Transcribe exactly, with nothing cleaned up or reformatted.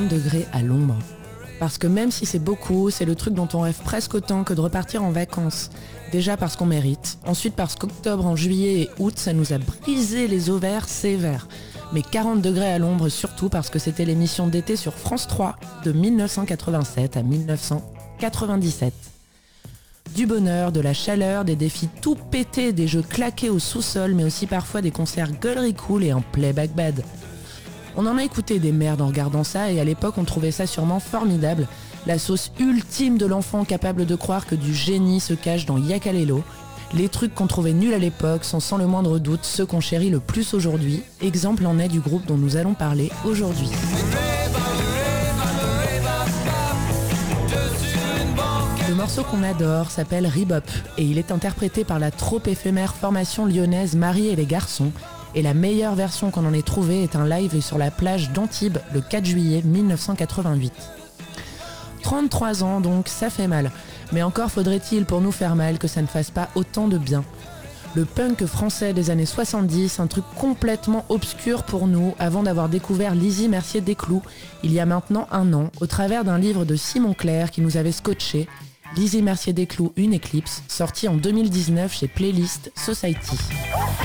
quarante degrés à l'ombre. Parce que même si c'est beaucoup, c'est le truc dont on rêve presque autant que de repartir en vacances. Déjà parce qu'on mérite, ensuite parce qu'octobre, en juillet et août, ça nous a brisé les ovaires sévères. Mais quarante degrés à l'ombre surtout parce que c'était l'émission d'été sur France trois de dix-neuf cent quatre-vingt-sept à dix-neuf cent quatre-vingt-dix-sept. Du bonheur, de la chaleur, des défis tout pétés, des jeux claqués au sous-sol, mais aussi parfois des concerts gueulerie cool et en playback bad. On en a écouté des merdes en regardant ça et à l'époque on trouvait ça sûrement formidable, la sauce ultime de l'enfant capable de croire que du génie se cache dans Yakalelo. Les trucs qu'on trouvait nuls à l'époque sont sans le moindre doute ceux qu'on chérit le plus aujourd'hui. Exemple en est du groupe dont nous allons parler aujourd'hui. Le morceau qu'on adore s'appelle Rebop et il est interprété par la trop éphémère formation lyonnaise Marie et les garçons. Et la meilleure version qu'on en ait trouvée est un live sur la plage d'Antibes le quatre juillet dix-neuf cent quatre-vingt-huit. trente-trois ans donc, ça fait mal. Mais encore faudrait-il pour nous faire mal que ça ne fasse pas autant de bien. Le punk français des années soixante-dix, un truc complètement obscur pour nous avant d'avoir découvert Lizzy Mercier-Desclous il y a maintenant un an au travers d'un livre de Simon Clerc qui nous avait scotché, Lizzy Mercier-Desclous, une éclipse, sorti en deux mille dix-neuf chez Playlist Society.